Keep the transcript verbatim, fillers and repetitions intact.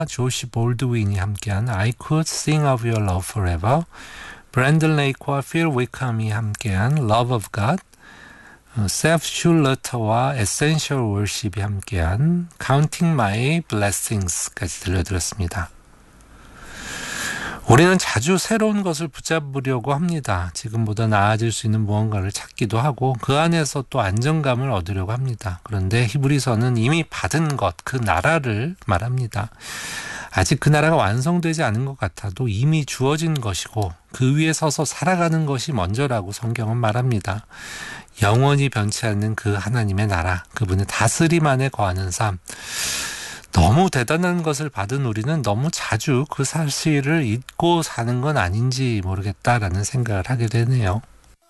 조시 볼드윈이 함께한 I Could Sing of Your Love Forever, 브랜든 레이크와 필 위컴이 함께한 Love of God, 세프 슐러터와 에센셜 월십이 함께한 Counting My Blessings까지 들려드렸습니다. 우리는 자주 새로운 것을 붙잡으려고 합니다. 지금보다 나아질 수 있는 무언가를 찾기도 하고 그 안에서 또 안정감을 얻으려고 합니다. 그런데 히브리서는 이미 받은 것, 그 나라를 말합니다. 아직 그 나라가 완성되지 않은 것 같아도 이미 주어진 것이고 그 위에 서서 살아가는 것이 먼저라고 성경은 말합니다. 영원히 변치 않는 그 하나님의 나라, 그분의 다스림 안에 거하는 삶. 너무 대단한 것을 받은 우리는 너무 자주 그 사실을 잊고 사는 건 아닌지 모르겠다라는 생각을 하게 되네요.